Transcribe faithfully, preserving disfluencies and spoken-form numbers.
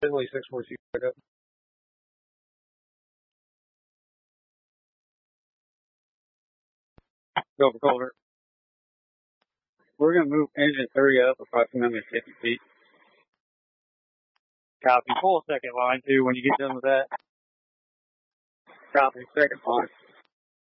Finley six four two pickup. Go for Culver. We're going to move engine three up approximately fifty feet. Copy. Pull second line two when you get done with that. Copy. Second line.